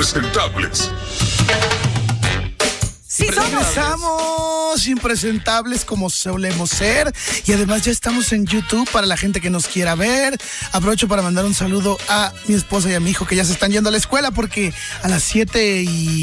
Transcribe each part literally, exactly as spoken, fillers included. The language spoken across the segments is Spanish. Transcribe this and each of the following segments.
impresentables. Sí, somos impresentables como solemos ser. Y además ya estamos en YouTube para la gente que nos quiera ver. Aprovecho para mandar un saludo a mi esposa y a mi hijo que ya se están yendo a la escuela porque a las siete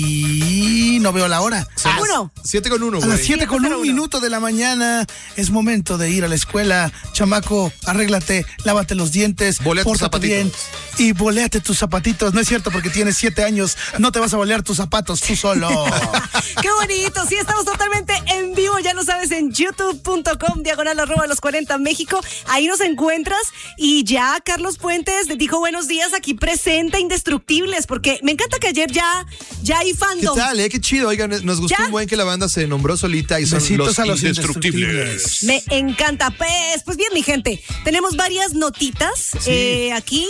y no veo la hora. Ah, uno. Siete con uno, A güey. las siete con un minuto de la mañana es momento de ir a la escuela. Chamaco, arréglate, lávate los dientes, Bolea tus pórtate bien zapatitos. y boleate tus zapatitos. No es cierto porque tienes siete años, no te vas a bolear tus zapatos tú solo. ¡Qué bonito! Sí, estamos totalmente en vivo, ya lo sabes, en youtube punto com, diagonal arroba los cuarenta México. Ahí nos encuentras y ya Carlos Puentes dijo buenos días aquí presente, Indestructibles, porque me encanta que ayer ya, ya hay fandom. ¿Qué tal, eh? Qué chido. Oigan, nos gustó ¿Ya? un buen que la banda se nombró solita y son Besitos los a los Indestructibles. Me encanta. Pues, pues bien, mi gente, tenemos varias notitas Sí. eh, aquí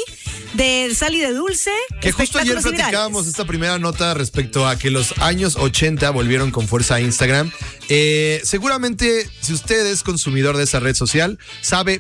de Sal y de Dulce. Que justo ayer espectáculos y platicábamos virales. esta primera nota respecto a que los años ochenta volvieron con fuerza a Instagram. Eh, seguramente, si usted es consumidor de esa red social, sabe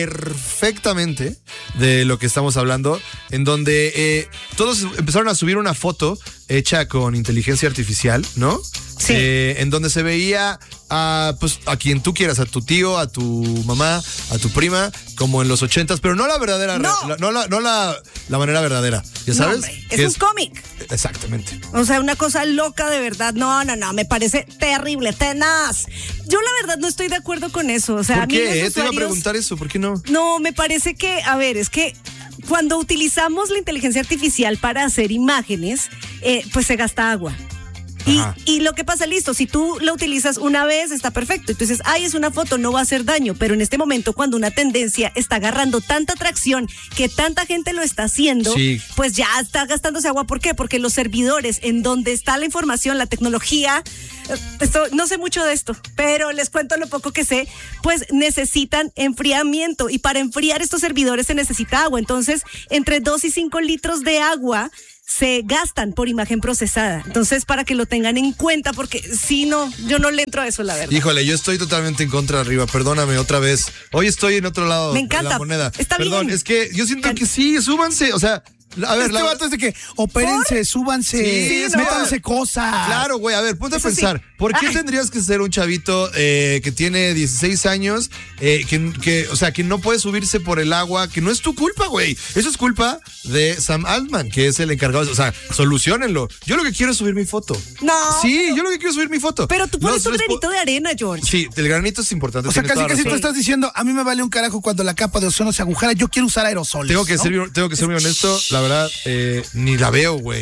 perfectamente de lo que estamos hablando, en donde eh, todos empezaron a subir una foto hecha con inteligencia artificial, ¿no? Sí. Eh, en donde se veía a, pues, a quien tú quieras, a tu tío, a tu mamá, a tu prima, como en los ochentas, pero no la verdadera, No, re- la, no, la, no la, la manera verdadera, ¿ya No, sabes? hombre, Que es un cómic. Exactamente. O sea, una cosa loca de verdad. No, no, no, me parece terrible, tenaz. Yo la verdad no estoy de acuerdo con eso. O sea, ¿Por a mí qué? los eh? Te iba a usuarios- preguntar eso, ¿por qué no? No, me parece que, a ver, es que cuando utilizamos la inteligencia artificial para hacer imágenes, eh, pues se gasta agua. Y, Ajá. y lo que pasa, listo, si tú lo utilizas una vez, está perfecto. Entonces, ay, es una foto, no va a hacer daño. Pero en este momento, cuando una tendencia está agarrando tanta atracción, que tanta gente lo está haciendo, Sí. pues ya está gastándose agua. ¿Por qué? Porque los servidores en donde está la información, la tecnología, eh, esto, no sé mucho de esto, pero les cuento lo poco que sé, pues necesitan enfriamiento. Y para enfriar estos servidores se necesita agua. Entonces, entre dos y cinco litros de agua se gastan por imagen procesada. Entonces, para que lo tengan en cuenta, porque si no, yo no le entro a eso, la verdad. Híjole, yo estoy totalmente en contra arriba, perdóname otra vez. Hoy estoy en otro lado Me de encanta. la moneda. Está Perdón, bien. es que yo siento que sí, súbanse, o sea, a ver, Este la vato es de que opérense, súbanse, Sí, no. métanse cosas. Claro, güey, a ver, ponte a Eso sí. pensar, ¿por qué Ay. tendrías que ser un chavito eh, que tiene dieciséis años, eh, que, que, o sea, que no puede subirse por el agua, que no es tu culpa, güey? Eso es culpa de Sam Altman, que es el encargado, de- o sea, solucionenlo. Yo lo que quiero es subir mi foto. No. Sí, yo lo que quiero es subir mi foto. Pero tú pones Los un respo- granito de arena, George. Sí, el granito es importante. O sea, tienes casi toda casi tú razón. estás diciendo, a mí me vale un carajo cuando la capa de ozono se agujera, yo quiero usar aerosoles. Tengo que, ¿no? ser, tengo que ser muy honesto, la verdad, eh, ni la veo, güey.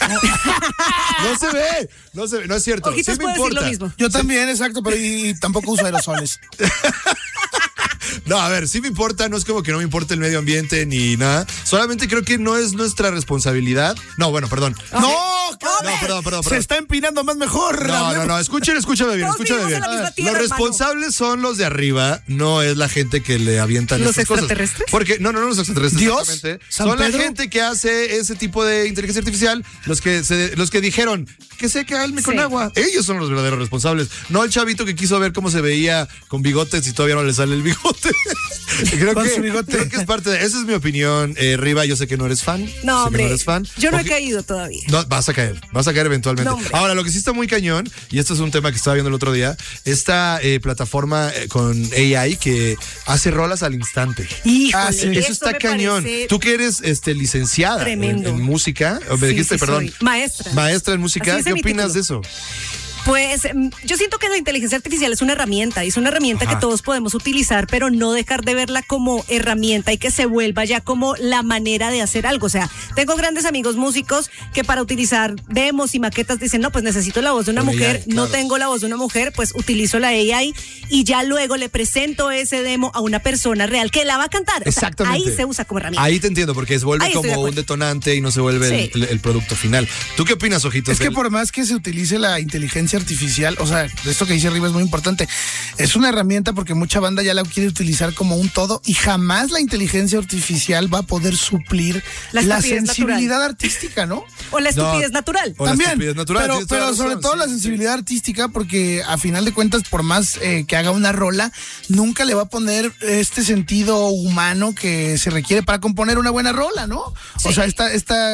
No se ve, no se ve, no es cierto. Ojitos sí me puede decir importa. lo mismo. Yo también, exacto, pero y, y tampoco uso aerosoles. No, a ver, sí me importa, no es como que no me importe el medio ambiente ni nada. Solamente creo que no es nuestra responsabilidad. No, bueno, perdón. No, No, cabrón, perdón, perdón, se perdón. está empinando más mejor. No, no, no, escuchen, escúchame bien, Todos escúchame vivimos bien. en la misma tierra, Los hermano. responsables son los de arriba, no es la gente que le avientan ¿Los estas cosas. extraterrestres? Porque, no, no, no, los extraterrestres. ¿Dios? exactamente. ¿San Son Pedro? la gente que hace ese tipo de inteligencia artificial, los que se, los que dijeron que se calme con Sí. agua. Ellos son los verdaderos responsables. No el chavito que quiso ver cómo se veía con bigotes y todavía no le sale el bigote. creo, Con que, su bigote. creo que es parte de. Esa es mi opinión, eh, Riva. Yo sé que no eres fan. No, sé que hombre. no eres fan. Yo no he Porque- caído todavía. no, vas a caer, vas a caer eventualmente. No, hombre. Ahora, lo que sí está muy cañón, y esto es un tema que estaba viendo el otro día, esta eh, plataforma eh, con A I que hace rolas al instante. Híjole, Ah, sí. Eso está me cañón. parece Tú que eres este, licenciada en, tremendo. en música, o me Sí, dijiste, sí perdón, soy. Maestra. maestra en música, Así dice ¿qué mi opinas título. de eso? Pues mm, yo siento que la inteligencia artificial es una herramienta, y es una herramienta Ajá. que todos podemos utilizar, pero no dejar de verla como herramienta y que se vuelva ya como la manera de hacer algo. O sea, tengo grandes amigos músicos que para utilizar demos y maquetas dicen, no, pues necesito la voz de una Con mujer, A I, claro. no tengo la voz de una mujer, pues utilizo la A I y ya luego le presento ese demo a una persona real que la va a cantar. O sea, Exactamente. ahí se usa como herramienta. Ahí te entiendo, porque se vuelve Ahí estoy de como un acuerdo. detonante y no se vuelve el- Sí. el, el producto final. ¿Tú qué opinas, Ojitos? Es que del- por más que se utilice la inteligencia artificial, o sea, esto que dice arriba es muy importante. Es una herramienta porque mucha banda ya la quiere utilizar como un todo y jamás la inteligencia artificial va a poder suplir La la, estupidez sensibilidad artística, ¿no? O la estupidez No. natural. O la También, estupidez natural, pero, tienes toda pero la sobre razón, todo sí, la sí. sensibilidad artística, porque a final de cuentas, por más eh, que haga una rola, nunca le va a poner este sentido humano que se requiere para componer una buena rola, ¿no? Sí. O sea, esta, esta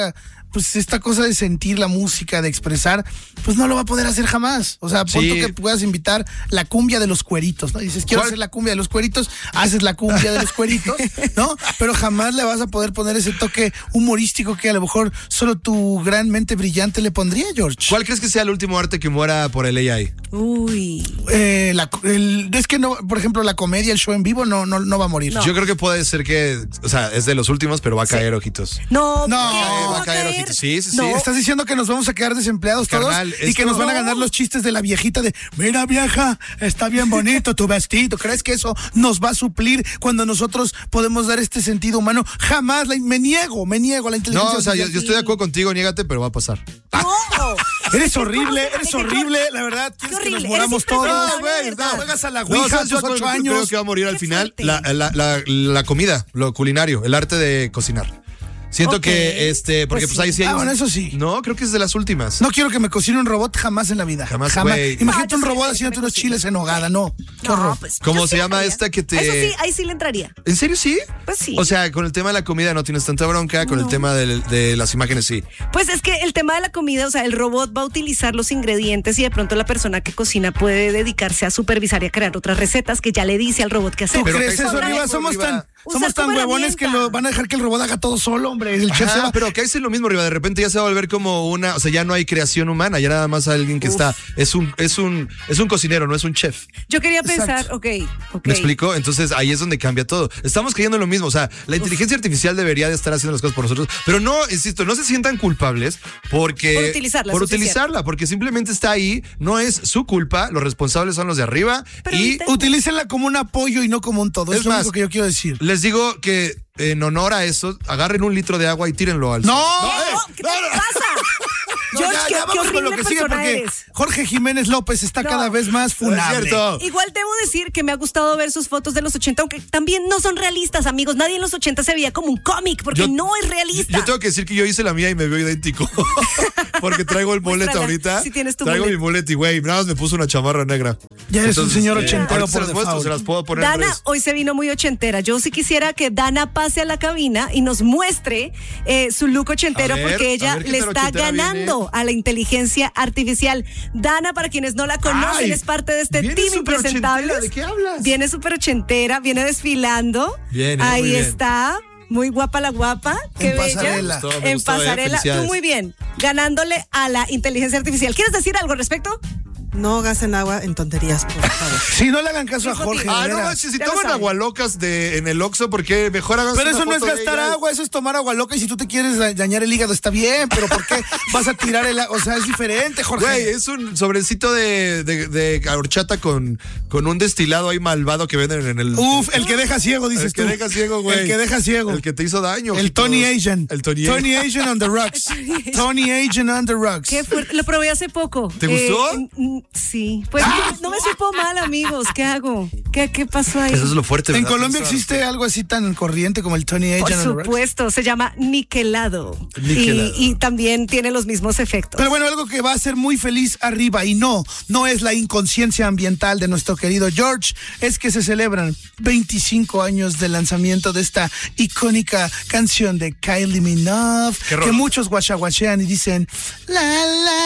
pues esta cosa de sentir la música, de expresar, pues no lo va a poder hacer jamás. O sea, pon Sí. tú que puedas invitar la cumbia de los cueritos, ¿no? Dices, quiero ¿Cuál? hacer la cumbia de los cueritos, haces la cumbia de los cueritos, ¿no? Pero jamás le vas a poder poner ese toque humorístico que a lo mejor solo tu gran mente brillante le pondría, George. ¿Cuál crees que sea el último arte que muera por el A I? Uy. Eh, la- el- es que no, por ejemplo, la comedia, el show en vivo no, no, no va a morir. No. Yo creo que puede ser que, o sea, es de los últimos, pero va a caer, ojitos. No, No, ¿por qué? va a caer, ojitos. Sí, sí, sí. No. ¿Estás diciendo que nos vamos a quedar desempleados Carnal, todos y que esto- nos van a No. ganar los chistes de la viejita de, mira vieja, está bien bonito tu vestido? ¿Crees que eso nos va a suplir cuando nosotros podemos dar este sentido humano? Jamás, la- me niego, me niego a la No, inteligencia o sea, yo, artificial. yo estoy de acuerdo contigo, niégate, pero va a pasar. No. Eres horrible, ¿Cómo se- eres qué- horrible, la verdad. qué Quieres que nos horrible, moramos eres todos. impresionante, No, de verdad. Juegas a la No, ouija a ¿sabes tus cuál ocho creo años. que va a morir al Qué final? fuerte. La, la, la, la comida, lo culinario, el arte de cocinar. Siento Ok. que, este, porque Pues pues, ahí sí. sí hay. Ah, un- bueno, eso sí. No, creo que es de las últimas. No quiero que me cocine un robot jamás en la vida. Jamás, güey. Imagínate No, un yo sí robot sé que haciéndote me unos cocino. chiles en hogada, no. Qué No, horror. pues, ¿Cómo yo se sí llama entraría. esta que te- Eso sí, ahí sí le entraría. ¿En serio sí? Pues sí. O sea, con el tema de la comida no tienes tanta bronca, con el No. tema de, de las imágenes sí. Pues es que el tema de la comida, o sea, el robot va a utilizar los ingredientes y de pronto la persona que cocina puede dedicarse a supervisar y a crear otras recetas que ya le dice al robot qué hacer. ¿Tú Pero crees que eso, eso Riva? no, Somos Riva. tan, Usar somos tan como huevones que herramienta. lo van a dejar que el robot haga todo solo, hombre. El chef se Ajá, va. pero que es lo mismo, Riva. De repente ya se va a volver como una, o sea, ya no hay creación humana, ya nada más alguien que Uf. está, es un, es un, es un cocinero, no es un chef. Yo quería pensar, Exacto. ok, ok. ¿Me explico? Entonces ahí es donde cambia todo. Estamos creyendo en lo mismo. O sea, la inteligencia artificial debería de estar haciendo las cosas por nosotros, pero no, insisto, no se sientan culpables porque. Por utilizarla, Por eso sí es utilizarla, porque simplemente está ahí, no es su culpa, los responsables son los de arriba. Pero y viste- Utilícenla como un apoyo y no como un todo. Es Es lo más, único que yo quiero decir. les digo que en honor a eso, agarren un litro de agua y tírenlo al ¡No! suelo. ¡Eh! No, ¿qué te no, no. pasa? No, George, ya, qué, ya qué vamos con horrible lo que sigue persona porque eres. Jorge Jiménez López está No. cada vez más No es funable. cierto. Igual debo decir que me ha gustado ver sus fotos de los ochenta, aunque también no son realistas, amigos. Nadie en los ochenta se veía como un cómic, porque Yo- no es realista. Yo tengo que decir que yo hice la mía y me veo idéntico. Porque traigo el mullet Muéstrala, ahorita. si tienes tu traigo mullet. mi mullet y güey, nada más me puso una chamarra negra. Ya eres un señor eh, ochentero ahorita se por las muestro, default. se las puedo poner en Dana redes. hoy se vino muy ochentera. Yo sí quisiera que Dana pase a la cabina y nos muestre eh, su look ochentero, A ver, porque a ella ver qué le tan está ochentera ganando viene. a la inteligencia artificial. Dana, para quienes no la conocen, Ay, es parte de este viene team súper impresentables. ochentera, ¿de qué hablas? Viene súper ochentera, viene desfilando. Viene, Ahí muy bien. está. Muy guapa la guapa. Qué En bella. pasarela. Me gustó, me En gustó, eh, pasarela. Tú felicidades. muy bien. Ganándole a la inteligencia artificial. ¿Quieres decir algo al respecto? No gasten agua en tonterías, por favor. Si no le hagan caso a Hijo Jorge. de- Ah, de no veras. manches, si Ya lo toman saben. agualocas de, en el Oxxo, ¿por qué mejor hagan Pero una eso no es foto de gastar ellas? agua, eso es tomar agua loca. Y si tú te quieres da- dañar el hígado, está bien, pero ¿por qué vas a tirar el agua? O sea, es diferente, Jorge. Güey, es un sobrecito de, de, de horchata con, con un destilado ahí malvado que venden en el... Uf, el que deja ciego, dices el que tú. deja ciego, güey. El que deja ciego. El que te hizo daño. El ojitos. Tony Asian. El Tony, Tony Asian on the rocks. Tony Asian on the rocks. Qué fuerte. Lo probé hace poco. ¿Te gustó? Eh, mm, sí. Pues no me supo mal, amigos. ¿Qué hago? ¿Qué, qué pasó ahí? Eso es lo fuerte. En ¿verdad? Colombia Pensaba. existe algo así tan corriente como el Tony Por Asian on the rocks. supuesto, se llama niquelado. Niquelado. Y, y también tiene los mismos efectos. Pero bueno, algo que va a hacer muy feliz arriba, y no, no es la inconsciencia ambiental de nuestro querido George, es que se celebran veinticinco años del lanzamiento de esta icónica canción de Kylie Minogue, Qué rola. que muchos guachaguachean y dicen la la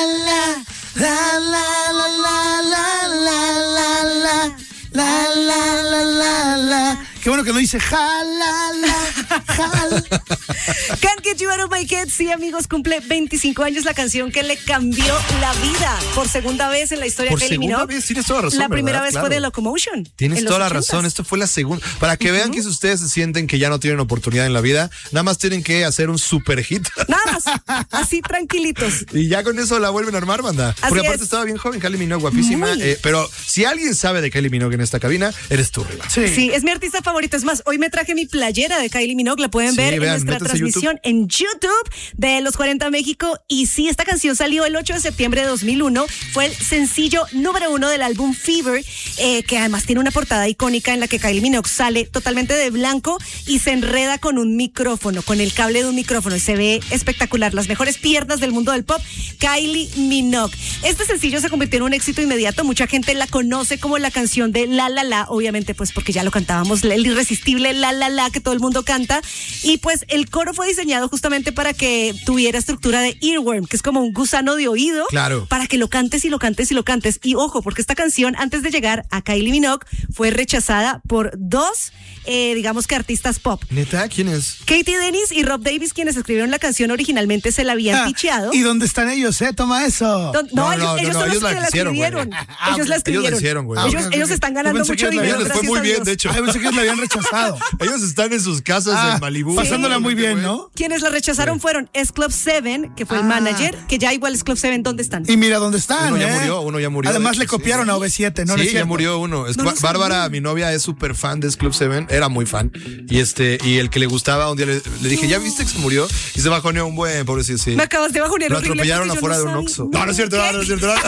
la, la la la la la la la la la la la la. Qué bueno que no dice jalala, jal. Can't Get You Out of My Head, sí, amigos, cumple veinticinco años, la canción que le cambió la vida por segunda vez en la historia Por de Kylie segunda Minogue. vez, tienes toda la razón, La primera ¿verdad? vez Claro. fue de Locomotion. Tienes en los toda la ochentas. razón, esto fue la segunda. Para que vean que si ustedes se sienten que ya no tienen oportunidad en la vida, nada más tienen que hacer un super hit. Nada más, así tranquilitos. Y ya con eso la vuelven a armar, banda. Porque aparte es. estaba bien joven, Kylie Minogue, guapísima. Muy. eh, pero si alguien sabe de Kylie Minogue en esta cabina, eres tú, Riva. Sí. Sí, es mi artista favorito. Es más, hoy me traje mi playera de Kylie Minogue. La pueden Sí, ver vean, en nuestra métanse a transmisión en YouTube de Los cuarenta México. Y sí, esta canción salió el ocho de septiembre de dos mil uno. Fue el sencillo número uno del álbum Fever, eh, que además tiene una portada icónica en la que Kylie Minogue sale totalmente de blanco y se enreda con un micrófono, con el cable de un micrófono. Y se ve espectacular. Las mejores piernas del mundo del pop, Kylie Minogue. Este sencillo se convirtió en un éxito inmediato. Mucha gente la conoce como la canción de La La La, obviamente pues porque ya lo cantábamos, el irresistible La La La que todo el mundo canta, Y pues el coro fue diseñado justamente para que tuviera estructura de earworm, que es como un gusano de oído. Claro. Para que lo cantes y lo cantes y lo cantes. Y ojo, porque esta canción, antes de llegar a Kylie Minogue, fue rechazada por dos, eh, digamos que artistas pop. ¿Neta? ¿Quién es? Katie Dennis y Rob Davis, quienes escribieron la canción originalmente, se la habían Ah, picheado. ¿Y dónde están ellos, eh? Toma eso. Don- No, No, no, ellos, ellos no, son ellos los la que la hicieron, güey. escribieron. Ah, ellos la ok. Ellos la escribieron. hicieron, güey. Ellos, Ah, ok, ellos ok. están Yo ganando pensé mucho que la- dinero. les fue gracias muy a bien, Dios. de hecho. Ay, pensé que la habían rechazado. Ellos están en sus casas Ah, en Malibu. pasándola muy bien, güey. ¿no? Quienes la rechazaron fueron S Club siete, que fue el Ah. manager, que ya igual S Club siete, ¿dónde están? Y mira dónde están, Uno ya ¿eh? murió, uno ya murió, Además de le hecho, copiaron sí. a O V siete, ¿no? ¿No Sí, es ya cierto? murió uno. Es No que lo sabía. Bárbara, mi novia, es súper fan de Club siete. Era muy fan. Y este, y el que le gustaba, un día le, le dije, ¿ya viste que se murió? Y se bajoneó un buen, pobrecito, sí. Me acabas de bajonear Lo horrible atropellaron porque yo afuera no de un sabía. Oxxo. No, no es cierto, no, no es cierto. no.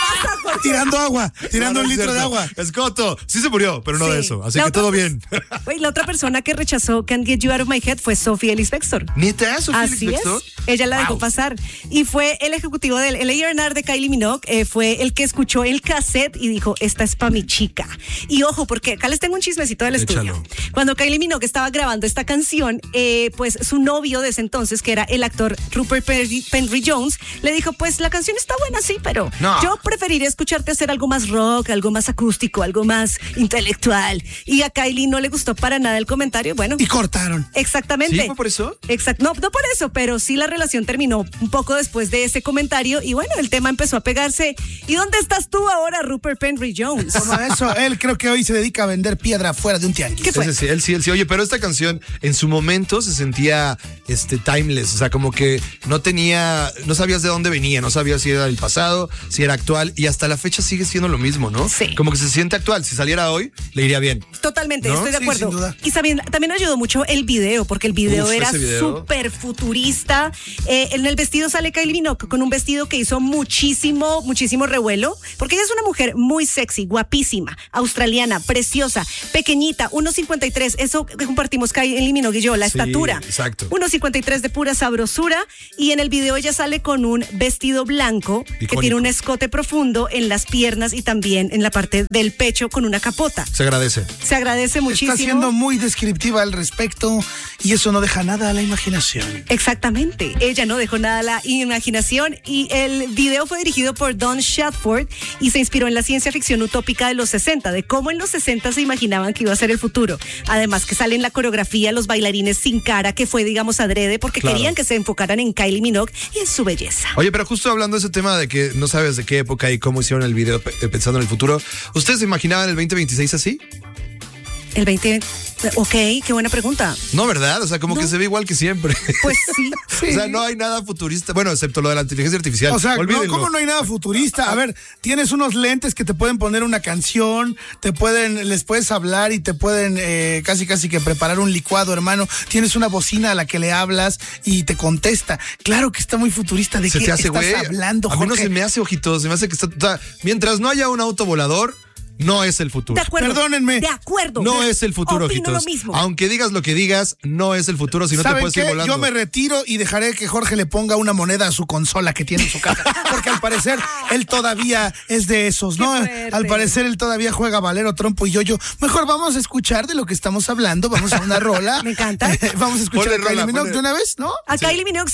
Tirando agua, tirando No, no un es litro de cierto. agua. Escoto, sí se murió, pero no Sí. de eso. Así La que otra todo pers- bien. Güey, la otra persona que rechazó Can't Get You Out of My Head fue Sophie Ellis Bextor. ¿Neta? ¿Sofía Así Ellis es. Bextor? Ella la dejó Wow. pasar. Y fue el ejecutivo del el A and R de Kylie Minogue, eh, fue el que escuchó el cassette y dijo, esta es para mi chica. Y ojo, porque acá les tengo un chismecito del Échalo. estudio. Cuando Kylie Minogue estaba grabando esta canción, eh, pues su novio de ese entonces, que era el actor Rupert Penry, Penry Jones, le dijo, pues la canción está buena, sí, pero No. yo preferiría escucharte hacer algo más rock, algo más acústico, algo más intelectual. Y a Kylie no le gustó para nada el comentario. Bueno, Y cortaron. exactamente. ¿Sí? ¿Fue por eso? Exacto, no, no por eso, pero sí la relación terminó un poco después de ese comentario y bueno, el tema empezó a pegarse. ¿Y dónde estás tú ahora, Rupert Penry Jones? Toma eso. Él creo que hoy se dedica a vender piedra fuera de un tianguis. ¿Qué fue? Ese sí, él sí, él sí. Oye, pero esta canción en su momento se sentía este, timeless. O sea, como que no tenía, no sabías de dónde venía, no sabías si era del pasado, si era actual. Y hasta la fecha sigue siendo lo mismo, ¿no? Sí. Como que se siente actual. Si saliera hoy, le iría bien. Totalmente, ¿No? estoy de Sí, acuerdo. sin duda. Y también, también ayudó mucho el video, porque el video Uf, era ese video. súper futurista. Eh, en el vestido sale Kylie Minogue con un vestido que hizo muchísimo, muchísimo revuelo, porque ella es una mujer muy sexy, guapísima, australiana, preciosa, pequeñita, uno cincuenta y tres, eso que compartimos Kylie Minogue y yo, la Sí, estatura. exacto. uno cincuenta y tres de pura sabrosura, y en el video ella sale con un vestido blanco que Icónico. tiene un escote profundo en las piernas y también en la parte del pecho con una capota. Se agradece. Se agradece muchísimo. Está siendo muy descriptiva al respecto y eso no deja nada a la imaginación. Exactamente, ella no dejó nada a la imaginación y el video fue dirigido por Don Shadford y se inspiró en la ciencia ficción utópica de los sesenta, de cómo en los sesenta se imaginaban que iba a ser el futuro. Además que sale en la coreografía los bailarines sin cara, que fue digamos adrede porque Claro. querían que se enfocaran en Kylie Minogue y en su belleza. Oye, pero justo hablando de ese tema de que no sabes de qué época y cómo hicieron el video pe- pensando en el futuro, ¿ustedes se imaginaban el veinte veintiséis así? El veinte, ok, qué buena pregunta. No, ¿verdad? O sea, como No. que se ve igual que siempre. Pues sí. O sea, no hay nada futurista. Bueno, excepto lo de la inteligencia artificial. O sea, no, Olvídenlo. ¿cómo no hay nada futurista? A ver, tienes unos lentes que te pueden poner una canción, te pueden, les puedes hablar y te pueden eh, casi casi que preparar un licuado, hermano. Tienes una bocina a la que le hablas y te contesta. Claro que está muy futurista. ¿De Se qué te hace, estás güey. hablando, A mí no Jorge? se me hace ojitos, se me hace que está. O sea, mientras no haya un auto volador, no es el futuro. De acuerdo. Perdónenme. De acuerdo. No es el futuro, Opino ojitos. lo mismo. Aunque digas lo que digas, no es el futuro si no te ¿Saben puedes ir qué? volando. Yo me retiro y dejaré que Jorge le ponga una moneda a su consola que tiene en su casa. Porque al parecer él todavía es de esos, ¿no? Qué fuerte. Al parecer él todavía juega Valero, Trompo y Yo-Yo. Mejor vamos a escuchar de lo que estamos hablando. Vamos a una rola. Me encanta. Vamos a escuchar Ponle a Kylie rola, Minogue ponle- de una vez, ¿no? A Kylie Minogue